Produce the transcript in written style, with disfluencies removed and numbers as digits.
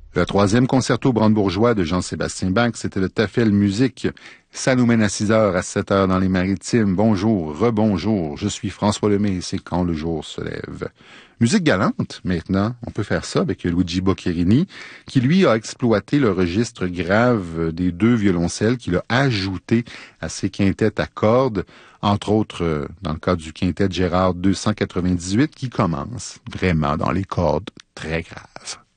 Le troisième concerto brandebourgeois de Jean-Sébastien Bach, c'était le Tafel Musique. Ça nous mène à 6 heures, à 7 heures dans les Maritimes. Bonjour, rebonjour, je suis François Lemay, c'est quand le jour se lève. Musique galante, maintenant, on peut faire ça avec Luigi Boccherini, qui lui a exploité le registre grave des deux violoncelles qu'il a ajouté à ses quintettes à cordes, entre autres dans le cas du quintet Gérard 298, qui commence vraiment dans les cordes très graves.